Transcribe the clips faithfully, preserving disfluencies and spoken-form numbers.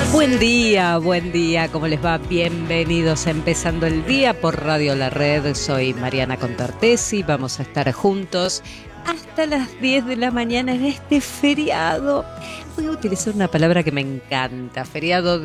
Buen día, buen día, ¿cómo les va? Bienvenidos a Empezando el Día por Radio La Red. Soy Mariana Contartesi, vamos a estar juntos hasta las diez de la mañana en este feriado. Voy a utilizar una palabra que me encanta, feriado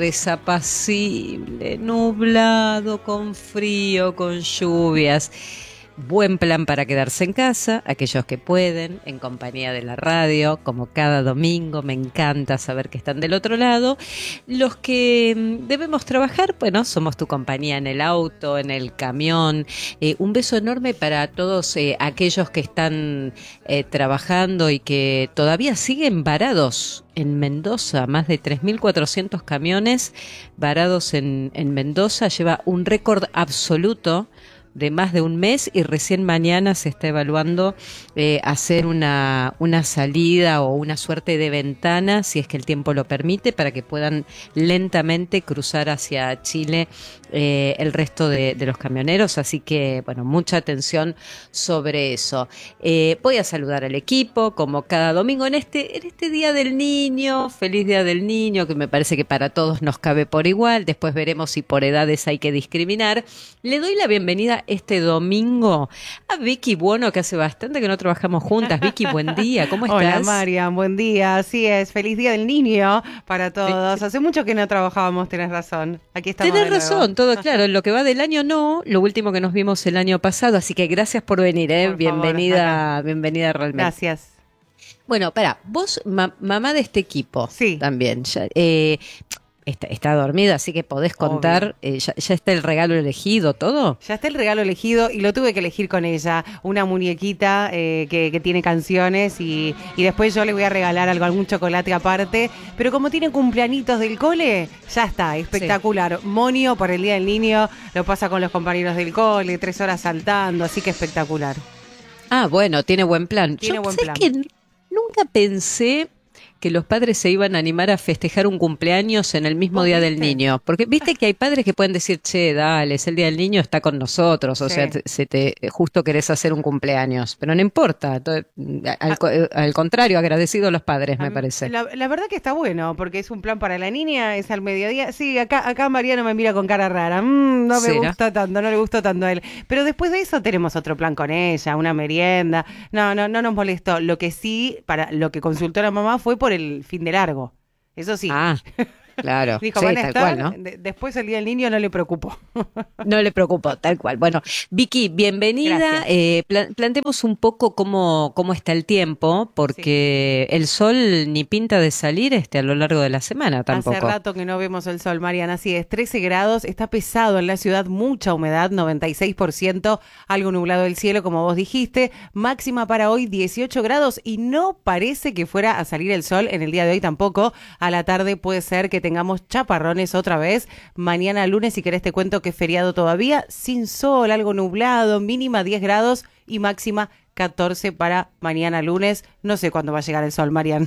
desapacible, nublado, con frío, con lluvias. Buen plan para quedarse en casa, aquellos que pueden, en compañía de la radio, como cada domingo. Me encanta saber que están del otro lado. Los que debemos trabajar, bueno, somos tu compañía en el auto, en el camión. Eh, un beso enorme para todos eh, aquellos que están eh, trabajando y que todavía siguen varados en Mendoza. Más de tres mil cuatrocientos camiones varados en, en Mendoza. Lleva un récord absoluto de más de un mes y recién mañana se está evaluando eh, hacer una, una salida o una suerte de ventana, si es que el tiempo lo permite, para que puedan lentamente cruzar hacia Chile eh, el resto de, de los camioneros. Así que, bueno, mucha atención sobre eso. Eh, voy a saludar al equipo, como cada domingo, en este, en este Día del Niño. Feliz Día del Niño, que me parece que para todos nos cabe por igual. Después veremos si por edades hay que discriminar. Le doy la bienvenida este domingo a Vicky Buono, que hace bastante que no trabajamos juntas. Vicky, buen día, ¿cómo estás? Hola, Marian, buen día. Así es, feliz Día del Niño para todos. Hace mucho que no trabajábamos, tenés razón. Aquí estamos. Tenés razón, todo claro. En lo que va del año no, lo último que nos vimos el año pasado, así que gracias por venir, ¿eh? Por bienvenida, favor, bienvenida realmente. Gracias. Bueno, pará, vos, ma- mamá de este equipo, sí, también, ya, eh, Está, está dormida, así que podés contar, eh, ya, ya está el regalo elegido, ¿todo? Ya está el regalo elegido y lo tuve que elegir con ella, una muñequita eh, que, que tiene canciones y, y después yo le voy a regalar algo, algún chocolate aparte, pero como tiene cumpleañitos del cole, ya está, espectacular. Sí. Monio por el Día del Niño, lo pasa con los compañeros del cole, tres horas saltando, así que espectacular. Ah, bueno, tiene buen plan. Tiene yo buen sé plan. que nunca pensé que los padres se iban a animar a festejar un cumpleaños en el mismo Día del Niño. Porque viste que hay padres que pueden decir, che, dale, es el Día del Niño, está con nosotros. O sí. sea, te, se te, justo querés hacer un cumpleaños. Pero no importa. Entonces, al, al contrario, agradecido a los padres, me parece. La, la verdad que está bueno, porque es un plan para la niña, es al mediodía. Sí, acá, acá Mariano me mira con cara rara. Mm, no me ¿Será? gusta tanto, no le gustó tanto a él. Pero después de eso tenemos otro plan con ella, una merienda. No, no, no nos molestó. Lo que sí, para lo que consultó la mamá fue por el fin de largo, eso sí. Ah, claro. Dijo, sí, van a tal estar, cual, ¿no? de, después el Día del Niño no le preocupó. No le preocupó, tal cual. Bueno, Vicky, bienvenida. Eh, plan, planteemos un poco cómo, cómo está el tiempo, porque sí. el sol ni pinta de salir este a lo largo de la semana tampoco. Hace rato que no vemos el sol, Mariana. Así es, trece grados, está pesado en la ciudad, mucha humedad, noventa y seis por ciento, algo nublado el cielo, como vos dijiste. Máxima para hoy, dieciocho grados, y no parece que fuera a salir el sol en el día de hoy tampoco. A la tarde puede ser que tengamos chaparrones otra vez. Mañana lunes, si querés te cuento que es feriado todavía, sin sol, algo nublado, mínima diez grados y máxima catorce para mañana lunes. No sé cuándo va a llegar el sol, Marian.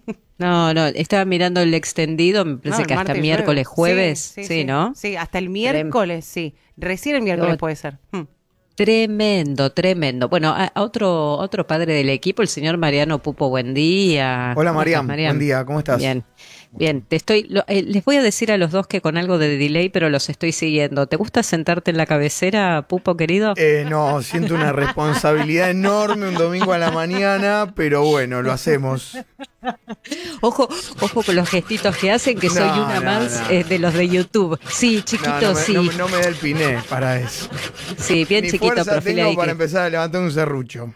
No, no, estaba mirando el extendido, me parece no, que hasta miércoles, jueves, sí, sí, sí, sí, ¿no? Sí, hasta el miércoles, sí. Recién el miércoles no. puede ser. Hmm. Tremendo, tremendo. Bueno, a, a otro otro padre del equipo, el señor Mariano Pupo, buen día. Hola, Mariam, buen día, ¿cómo estás? Bien. Bien, te estoy, lo, eh, les voy a decir a los dos que con algo de delay, pero los estoy siguiendo. ¿Te gusta sentarte en la cabecera, Pupo, querido? Eh, no, siento una responsabilidad enorme un domingo a la mañana, pero bueno, lo hacemos. Ojo, ojo con los gestitos que hacen, que no, soy una no, más no. Eh, de los de YouTube. Sí, chiquito, no, no me, sí. No, no me da el piné para eso. Sí, bien Ni chiquito, fuerza perfil tengo ahí para que... empezar a levantar un serrucho.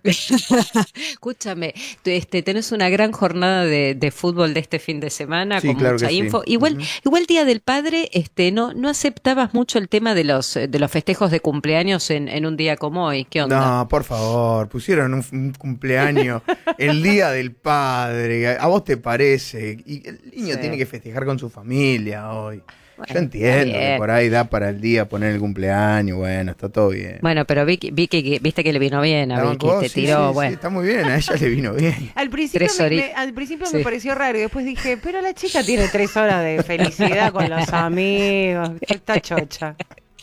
Escúchame, este, tenés una gran jornada de, de fútbol de este fin de semana, sí, con claro mucha que info. Sí. Igual, uh-huh. igual Día del Padre, este, no, no aceptabas mucho el tema de los, de los festejos de cumpleaños en, en un día como hoy. ¿Qué onda? No, por favor, pusieron un, un cumpleaños, el Día del Padre. ¿A vos te parece? Y el niño sí. tiene que festejar con su familia hoy. Bueno, yo entiendo que por ahí da para el día poner el cumpleaños, bueno, está todo bien. Bueno, pero Vicky, Vicky viste que le vino bien a Vicky, te sí, tiró, sí, bueno. Sí, está muy bien, a ella le vino bien. Al principio, me, me, al principio sí. me pareció raro y después dije, pero la chica tiene tres horas de felicidad con los amigos, está chocha.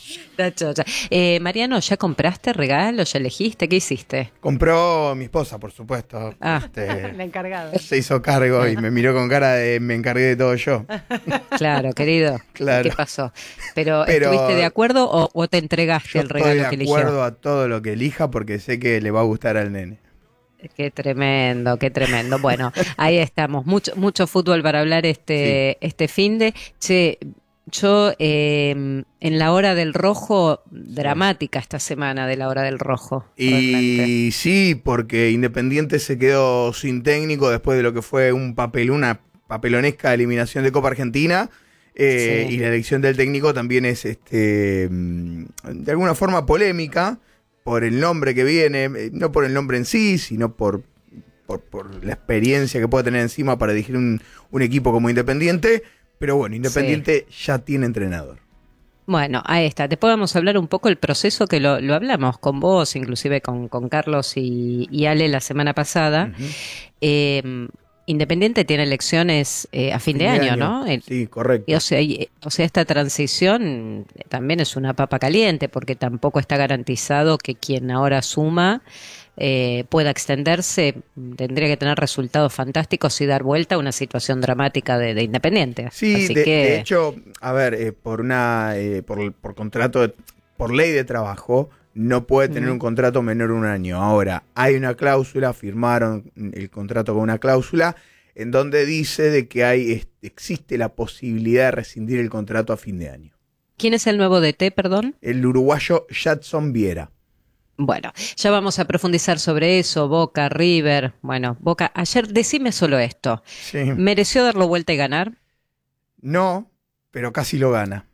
La chocha. Eh, Mariano, ¿ya compraste regalo? ¿Ya elegiste? ¿Qué hiciste? Compró mi esposa, por supuesto. Ah. Este, La encargada. se hizo cargo y me miró con cara de me encargué de todo yo. Claro, querido. Claro. ¿Qué pasó? ¿Pero, Pero estuviste de acuerdo o, o te entregaste Yo el regalo que estoy de eligió? acuerdo a todo lo que elija porque sé que le va a gustar al nene. Qué tremendo, qué tremendo. Bueno, ahí estamos. Mucho, mucho fútbol para hablar este, Sí. este finde. Che, yo eh, en la hora del rojo, dramática esta semana de la hora del rojo. realmente. Y sí, porque Independiente se quedó sin técnico después de lo que fue un papel, una papelonesca eliminación de Copa Argentina. Eh, Sí. Y la elección del técnico también es este mm, de alguna forma polémica por el nombre que viene, eh, no por el nombre en sí, sino por, por, por la experiencia que puede tener encima para dirigir un, un equipo como Independiente. Pero bueno, Independiente ya tiene entrenador. Bueno, ahí está. Te podemos hablar un poco el proceso que lo, lo hablamos con vos, inclusive con, con Carlos y, y Ale la semana pasada. Ujú. Eh, Independiente tiene elecciones eh, a fin de, año, ¿no? El- Sí, correcto. Y, o sea, y- o sea, esta transición también es una papa caliente porque tampoco está garantizado que quien ahora suma eh, pueda extenderse. Tendría que tener resultados fantásticos y dar vuelta a una situación dramática de, de Independiente. Sí, Así de, que, de hecho, a ver, eh, por una eh, por, por contrato, de- por ley de trabajo, no puede tener Ujú. un contrato menor de un año. Ahora, hay una cláusula, firmaron el contrato con una cláusula en donde dice de que hay es- existe la posibilidad de rescindir el contrato a fin de año. ¿quién es el nuevo D T, perdón? El uruguayo Jadson Viera. Bueno, ya vamos a profundizar sobre eso, Boca, River. Bueno, Boca, ayer decime solo esto. Sí. ¿Mereció darlo vuelta y ganar? No, pero casi lo gana.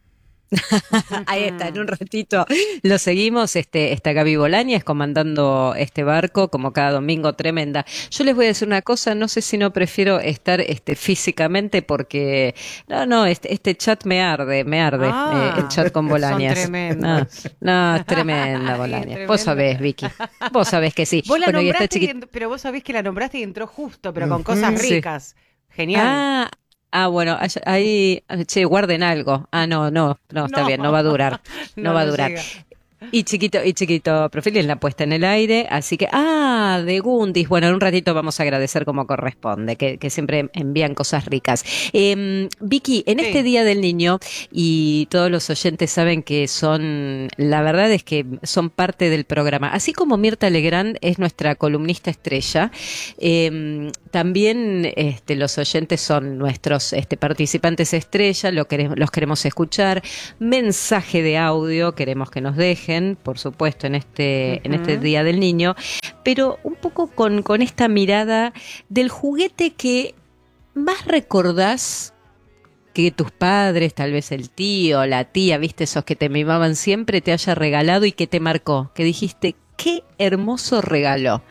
Ahí está, en un ratito lo seguimos. Este, está Gaby Bolañez comandando este barco, como cada domingo, tremenda. Yo les voy a decir una cosa, no sé si no prefiero estar este, físicamente porque, no, no, este, este chat me arde, me arde, Ah, eh, el chat con son Bolañez. tremendos. No, no, es tremenda Ay, Bolañez. tremenda. Vos sabés, Vicky, vos sabés que sí. Vos la Bueno, y está nombraste, y chiquit- ent- pero vos sabés que la nombraste y entró justo, pero con Ujú. cosas Sí. ricas. Genial. Ah, ah, bueno, ay- ahí, che, guarden algo. Ah, no, no, no, está No. bien, no va a durar. No, va a durar. llega. Y chiquito, y chiquito, perfil en la puesta en el aire, así que, ah, de Gundis, bueno, en un ratito vamos a agradecer como corresponde, que, que siempre envían cosas ricas. Eh, Vicky, en Sí. este Día del Niño, y todos los oyentes saben que son, la verdad es que son parte del programa, así como Mirta Legrand es nuestra columnista estrella, eh, también este, los oyentes son nuestros este, participantes estrella, lo queremos, los queremos escuchar, mensaje de audio, queremos que nos dejen, por supuesto, en este, en este Ujú. Día del Niño, pero un poco con, con esta mirada del juguete que más recordás que tus padres, tal vez el tío, la tía, viste, esos que te mimaban siempre, te haya regalado y que te marcó, que dijiste, qué hermoso regalo,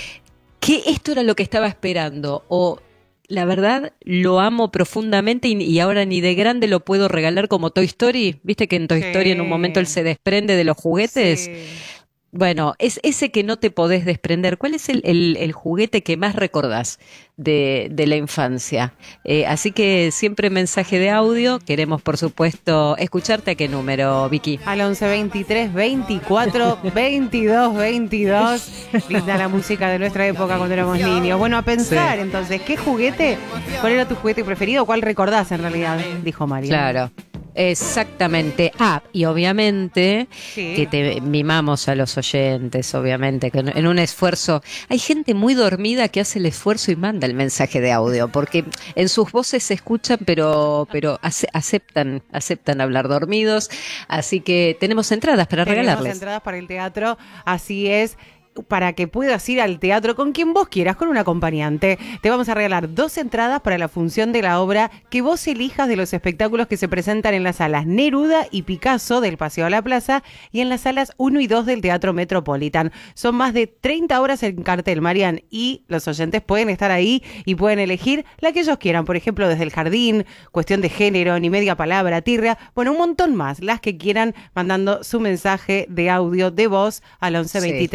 que esto era lo que estaba esperando, o la verdad lo amo profundamente y, y ahora ni de grande lo puedo regalar como Toy Story, viste que en Toy Sí. Story en un momento él se desprende de los juguetes. Sí. Bueno, es ese que no te podés desprender. ¿Cuál es el, el- el juguete que más recordás de, de la infancia? Eh, así que siempre mensaje de audio. Queremos, por supuesto, escucharte. ¿A qué número, Vicky? Al once veintitrés veinticuatro veintidós veintidós. Linda la música de nuestra época cuando éramos niños. Bueno, a pensar entonces, ¿qué juguete? ¿Cuál era tu juguete preferido? ¿Cuál recordás en realidad? Dijo María. Claro. Exactamente. Ah, y obviamente Sí. que te mimamos a los oyentes, obviamente, que en en un esfuerzo, hay gente muy dormida que hace el esfuerzo y manda el mensaje de audio, porque en sus voces se escuchan, pero, pero ace- aceptan, aceptan hablar dormidos, así que tenemos entradas para Tenemos regalarles. entradas para el teatro, así es, para que puedas ir al teatro con quien vos quieras, con un acompañante. Te vamos a regalar dos entradas para la función de la obra que vos elijas de los espectáculos que se presentan en las salas Neruda y Picasso del Paseo a la Plaza y en las salas uno y dos del Teatro Metropolitan. Son más de treinta horas en cartel, Marian, y los oyentes pueden estar ahí y pueden elegir la que ellos quieran, por ejemplo, desde el jardín, cuestión de género, ni media palabra, tirria, bueno, un montón más, las que quieran, mandando su mensaje de audio de voz al once veintitrés veinticuatro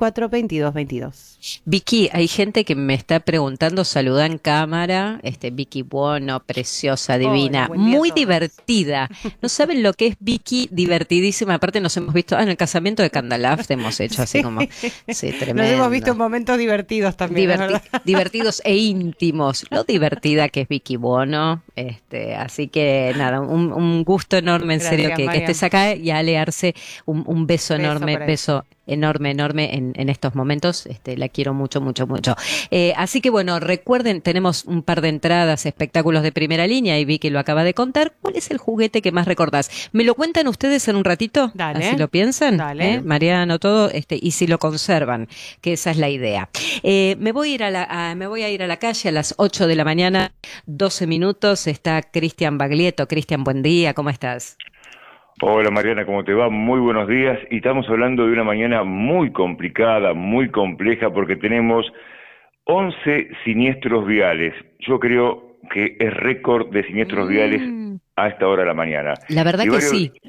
cuatro, veintidós veintidós. Vicky, hay gente que me está preguntando, saluda en cámara, este Vicky Buono, preciosa, divina, Hola, muy divertida. No saben lo que es Vicky, divertidísima. Aparte nos hemos visto, ah, en el casamiento de Candalaf te hemos hecho así como, sí, tremendo. Nos hemos visto en momentos divertidos también. Diverti- divertidos e íntimos. Lo divertida que es Vicky Buono. Este, así que nada, un, un gusto enorme, en Gracias, serio, que, que estés acá y Ale Arce, un, un beso, beso enorme, beso enorme, enorme en, en estos momentos. Este, la quiero mucho, mucho, mucho. Eh, así que bueno, recuerden, tenemos un par de entradas, espectáculos de primera línea y Vicky lo acaba de contar. ¿Cuál es el juguete que más recordás? ¿Me lo cuentan ustedes en un ratito? Dale. Así lo piensan. Dale. ¿Eh? Mariano, todo, este, y si lo conservan, que esa es la idea. Eh, me voy a ir a la, a, me voy a ir a la calle a las ocho de la mañana, doce minutos. Está Cristian Baglietto. Cristian, buen día, ¿cómo estás? Hola Mariana, ¿cómo te va? Muy buenos días. Y estamos hablando de una mañana muy complicada, muy compleja, porque tenemos once siniestros viales. Yo creo que es récord de siniestros mm. viales a esta hora de la mañana. La verdad y que varios... sí.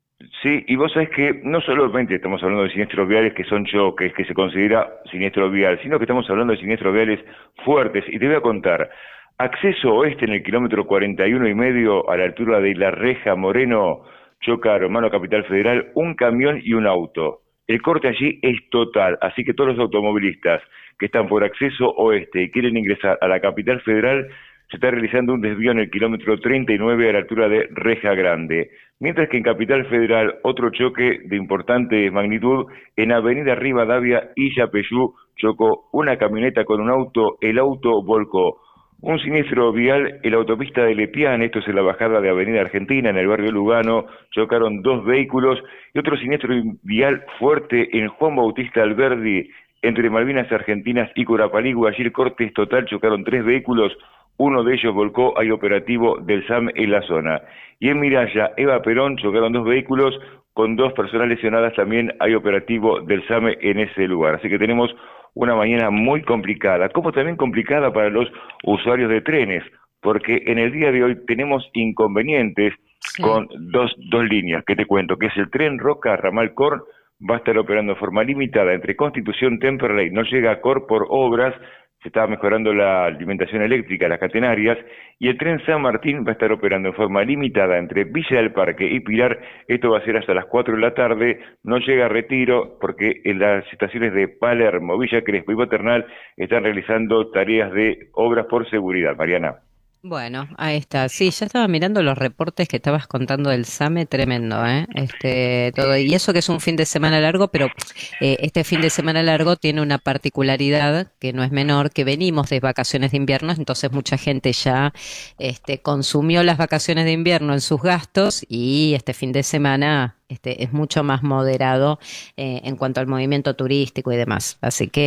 Sí, y vos sabés que no solamente estamos hablando de siniestros viales que son choques, que se considera siniestro vial, sino que estamos hablando de siniestros viales fuertes. Y te voy a contar, acceso oeste en el kilómetro cuarenta y uno y medio a la altura de La Reja, Moreno, choca Hermano Capital Federal, un camión y un auto. El corte allí es total, así que todos los automovilistas que están por acceso oeste y quieren ingresar a la Capital Federal, se está realizando un desvío en el kilómetro treinta y nueve a la altura de Reja Grande. Mientras que en Capital Federal, otro choque de importante magnitud, en Avenida Rivadavia y Yapeyú, chocó una camioneta con un auto, el auto volcó. Un siniestro vial en la autopista de Lepián, esto es en la bajada de Avenida Argentina, en el barrio Lugano, chocaron dos vehículos, y otro siniestro vial fuerte en Juan Bautista Alberdi, entre Malvinas Argentinas y Curapaligua, allí el corte es total, chocaron tres vehículos, uno de ellos volcó, hay operativo del S A M en la zona. Y en Miralla, Eva Perón, chocaron dos vehículos, con dos personas lesionadas, también hay operativo del S A M en ese lugar. Así que tenemos una mañana muy complicada, como también complicada para los usuarios de trenes, porque en el día de hoy tenemos inconvenientes sí. con dos, dos líneas, que te cuento, que es el tren Roca Ramal Cor, va a estar operando de forma limitada entre Constitución, Temperley, no llega a Cor por obras, se está mejorando la alimentación eléctrica, las catenarias, y el tren San Martín va a estar operando en forma limitada entre Villa del Parque y Pilar, esto va a ser hasta las cuatro de la tarde, no llega a Retiro, porque en las estaciones de Palermo, Villa Crespo y Paternal están realizando tareas de obras por seguridad. Mariana. Bueno, ahí está. Sí, ya estaba mirando los reportes que estabas contando del S A M E, tremendo, ¿eh? Este, todo, y eso que es un fin de semana largo, pero eh, este fin de semana largo tiene una particularidad que no es menor, que venimos de vacaciones de invierno, entonces mucha gente ya este, consumió las vacaciones de invierno en sus gastos y este fin de semana este, es mucho más moderado eh, en cuanto al movimiento turístico y demás. Así que